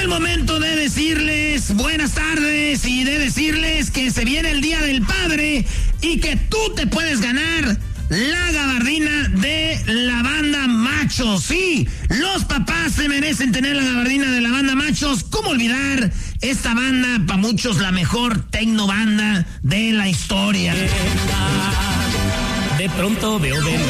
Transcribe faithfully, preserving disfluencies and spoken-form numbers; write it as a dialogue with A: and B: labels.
A: el momento de decirles buenas tardes y de decirles que se viene el Día del Padre y que tú te puedes ganar la gabardina de la banda Machos. Sí, los papás se merecen tener la gabardina de la banda Machos. ¿Cómo olvidar esta banda, para muchos la mejor tecno banda de la historia?
B: De pronto veo de